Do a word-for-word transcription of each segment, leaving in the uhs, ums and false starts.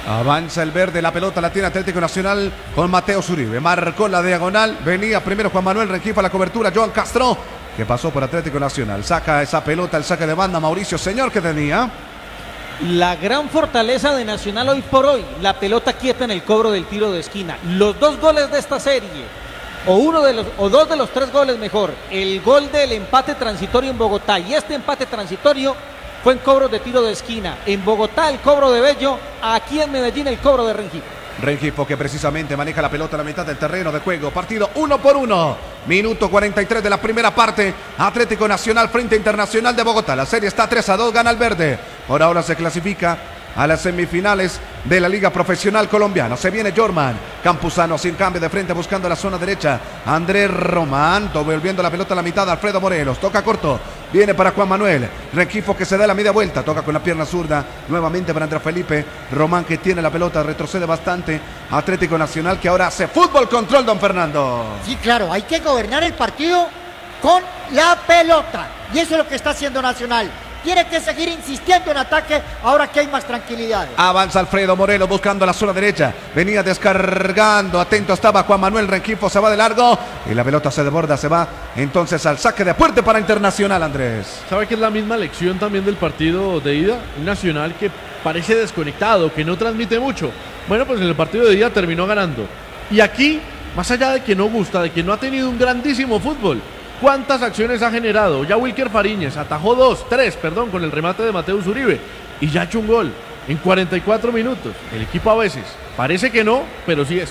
Avanza el verde, la pelota la tiene Atlético Nacional con Mateo Zuribe. Marcó la diagonal, venía primero Juan Manuel Rengifo a la cobertura, Joan Castro, que pasó por Atlético Nacional. Saca esa pelota, el saque de banda Mauricio Señor que tenía. La gran fortaleza de Nacional hoy por hoy, la pelota quieta en el cobro del tiro de esquina. Los dos goles de esta serie, o uno de los, o dos de los tres goles mejor, el gol del empate transitorio en Bogotá y este empate transitorio fue en cobros de tiro de esquina. En Bogotá el cobro de Bello, aquí en Medellín el cobro de Rengifo. Rengifo que precisamente maneja la pelota a la mitad del terreno de juego. Partido uno por uno. Minuto cuarenta y tres de la primera parte. Atlético Nacional frente a Internacional de Bogotá. La serie está tres a dos, gana el verde. Por ahora se clasifica a las semifinales de la Liga Profesional Colombiana. Se viene Jorman Campuzano sin cambio de frente buscando la zona derecha. Andrés Román devolviendo la pelota a la mitad. Alfredo Morelos toca corto. Viene para Juan Manuel. Rengifo que se da la media vuelta. Toca con la pierna zurda. Nuevamente para Andrés Felipe. Román que tiene la pelota. Retrocede bastante. Atlético Nacional que ahora hace fútbol control, don Fernando. Sí, claro. Hay que gobernar el partido con la pelota. Y eso es lo que está haciendo Nacional. Tiene que seguir insistiendo en ataque ahora que hay más tranquilidad. Avanza Alfredo Morelos buscando la zona derecha. Venía descargando. Atento estaba Juan Manuel Rengifo. Se va de largo. Y la pelota se desborda. Se va entonces al saque de puerta para Internacional, Andrés. ¿Sabe que es la misma lección también del partido de ida? Un Nacional que parece desconectado, que no transmite mucho. Bueno, pues en el partido de ida terminó ganando. Y aquí, más allá de que no gusta, de que no ha tenido un grandísimo fútbol, ¿cuántas acciones ha generado? Ya Wilker Fariñez atajó dos, tres, perdón, con el remate de Mateo Zuribe y ya ha hecho un gol en cuarenta y cuatro minutos. El equipo a veces parece que no, pero sí es.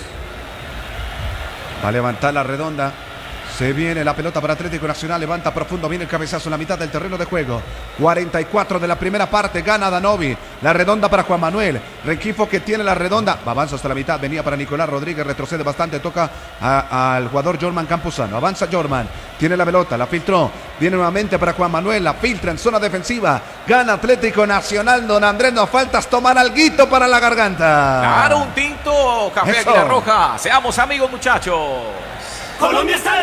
Va a levantar la redonda. Se viene la pelota para Atlético Nacional. Levanta profundo. Viene el cabezazo en la mitad del terreno de juego. cuarenta y cuatro de la primera parte. Gana Danovi. La redonda para Juan Manuel. Rengifo que tiene la redonda. Avanza hasta la mitad. Venía para Nicolás Rodríguez. Retrocede bastante. Toca a, al jugador Jorman Campuzano. Avanza Jorman. Tiene la pelota. La filtró. Viene nuevamente para Juan Manuel. La filtra en zona defensiva. Gana Atlético Nacional. Don Andrés, nos faltas tomar alguito para la garganta. Claro, un tinto. Café Águila Roja. Seamos amigos, muchachos. Colombia está